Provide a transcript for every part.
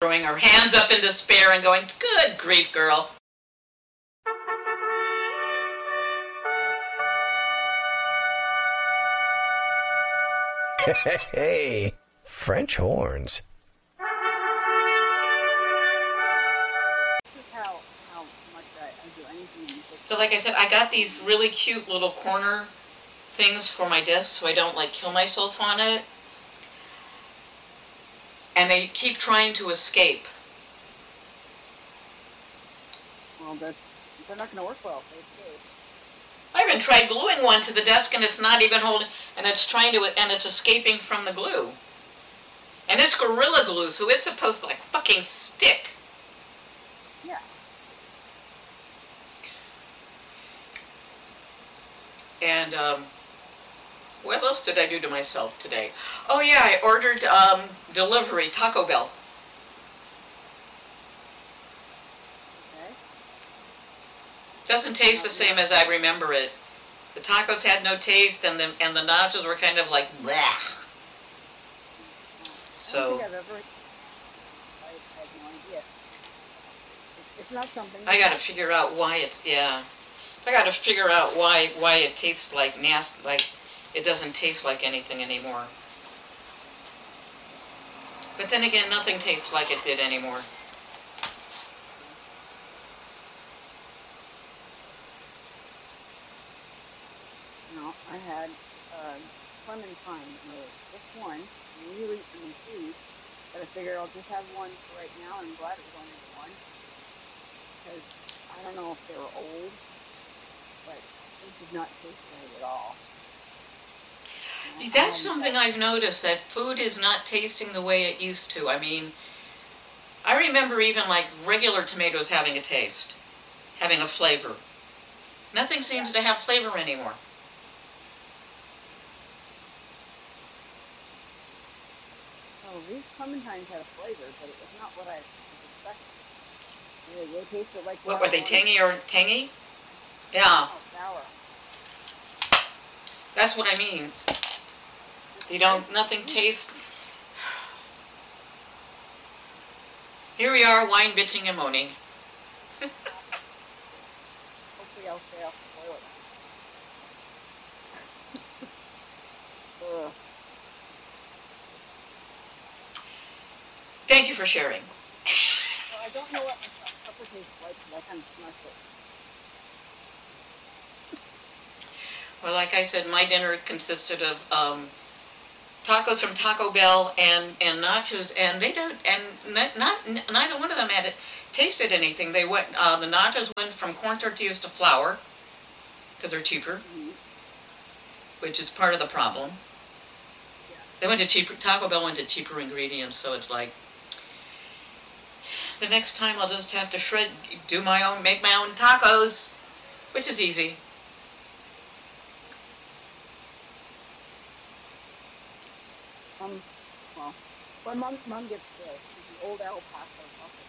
throwing her hands up in despair and going, "Good grief, girl." Hey, French horns. How much I do anything. So like I said, I got these really cute little corner things for my desk so I don't like kill myself on it. And they keep trying to escape. Well, they're not going to work well if they escape. I even tried gluing one to the desk and it's not even holding, and it's escaping from the glue. And it's Gorilla Glue, so it's supposed to like fucking stick. Yeah. And what else did I do to myself today? Oh yeah, I ordered delivery, Taco Bell. Okay. Doesn't taste the same as I remember it. The tacos had no taste, and the nachos were kind of like bleh. So I don't think I've ever. I have no idea. It's not something. I got to figure out why it's I got to figure out why it tastes like nasty, like it doesn't taste like anything anymore. But then again, nothing tastes like it did anymore. No, I had clementine really. Just one, really, two. But I figured I'll just have one for right now, and I'm glad it was only one. Because I don't know if they were old, but it did not taste right at all. That's something I've noticed, that food is not tasting the way it used to. I mean, I remember even like regular tomatoes having a taste, having a flavor. Nothing seems to have flavor anymore. Oh, these clementines had a flavor, but it was not what I expected. They tasted like sour. What were they, tangy or tangy? Yeah. Oh, sour. That's what I mean. Nothing tastes. Here we are, wine bitching and moaning. Hopefully I'll stay off the toilet. Thank you for sharing. Well, I don't know what my supper tastes like, but I kind of smashed it. Well, like I said, my dinner consisted of tacos from Taco Bell and nachos, and they don't, and neither one of them had tasted anything. They went, the nachos went from corn tortillas to flour because they're cheaper, which is part of the problem. Yeah. They went to cheaper. Taco Bell went to cheaper ingredients, so it's like the next time I'll just have to make my own tacos, which is easy. Well, my mom gets the old El Paso taco.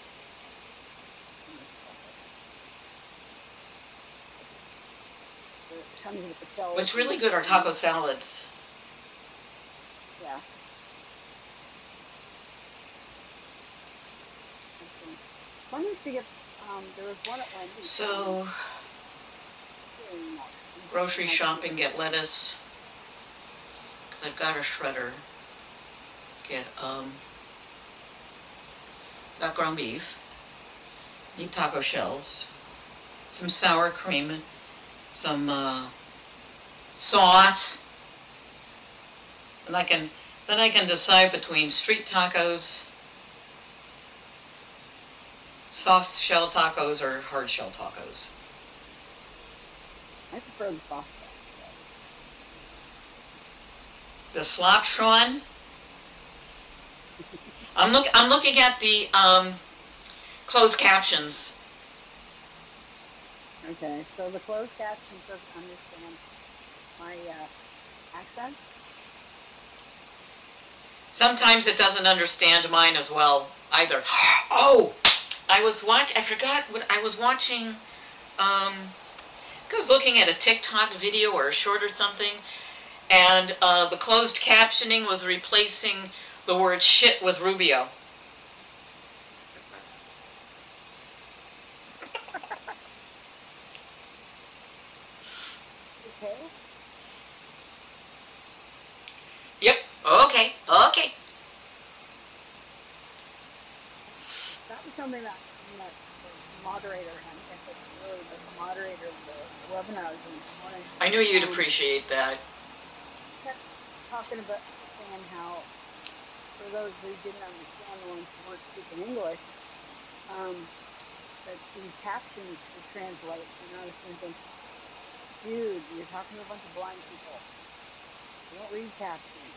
It comes with the celery. What's really good are taco salads. Yeah. One used to get, there was one at Wendy's. So, grocery shopping, get lettuce. Cause I've got a shredder. Get, got ground beef. Need taco shells. Some sour cream. Some, sauce. And then I can decide between street tacos, soft shell tacos, or hard shell tacos. I prefer the soft shell. The slopshron. I'm looking at the closed captions. Okay, so the closed captions doesn't understand my accent. Sometimes it doesn't understand mine as well either. Oh, I forgot what I was watching. I was looking at a TikTok video or a short or something, and the closed captioning was replacing the word shit with Rubio. okay? Yep. Okay. Okay. That was something that the moderator, and I guess it's really the moderator of the webinar this morning. I knew you'd appreciate that. Kept talking about saying how, for those who didn't understand, the ones who weren't speaking English, that these captions would translate. And I was thinking, dude, you're talking to a bunch of blind people. You don't read captions.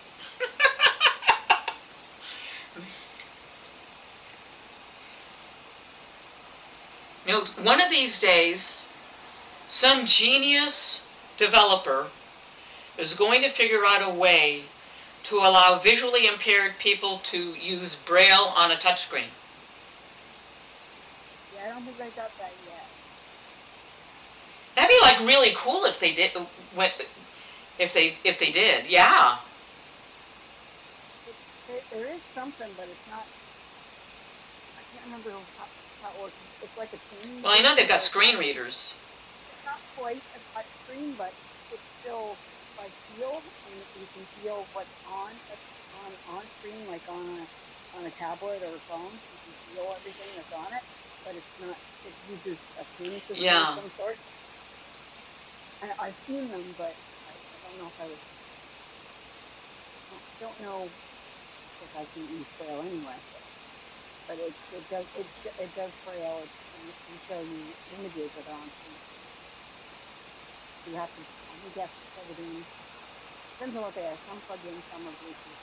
You know, one of these days, some genius developer is going to figure out a way to allow visually impaired people to use Braille on a touchscreen. Yeah, I don't think I got that yet. That'd be like really cool if they did. If they did, yeah. There is something, but it's not. I can't remember how it works. It's like a team. Well, I know they've got screen readers. It's not quite a touch screen, but it's still like feel, and you can feel what's on screen, like on a tablet or a phone. You can feel everything that's on it, but it's not. It uses a PIN system of some sort. I've seen them, but I don't know if I would. I don't know if I can use Braille anyway. But it does Braille. It can show you images that are on screen. So you have to, I think you have to plug it in. Depends on what they are. Some plug in, some are Bluetooth.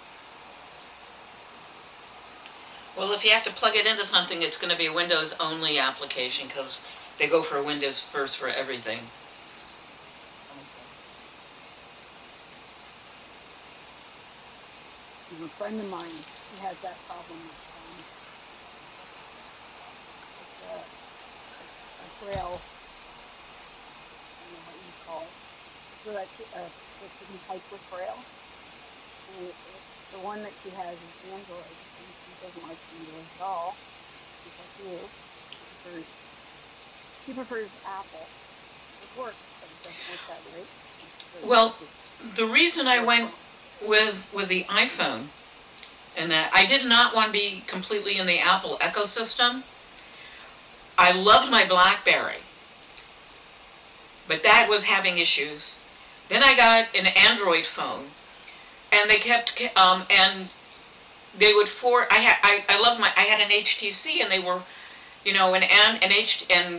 Well, if you have to plug it into something, it's going to be a Windows only application because they go for Windows first for everything. A friend of mine, he has that problem with a Braille, I don't know what you call it, so that she can type with Braille. And the one that she has is Android, and she doesn't like Android at all, just like you. She prefers Apple. It works, but it doesn't work that great. Well, the reason I went with the iPhone, and that I did not want to be completely in the Apple ecosystem. I loved my BlackBerry, but that was having issues. Then I got an Android phone, and they kept and they would I had an HTC, and they were, you know, and